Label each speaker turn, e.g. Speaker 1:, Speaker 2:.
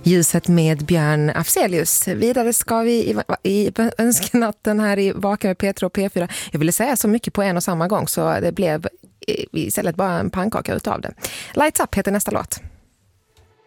Speaker 1: Ljuset med Björn Afzelius. Vidare ska vi i önskenatten här i Vaken med Petra och P4. Jag ville säga så mycket på en och samma gång så det blev istället bara en pannkaka utav det. Lights Up heter nästa låt.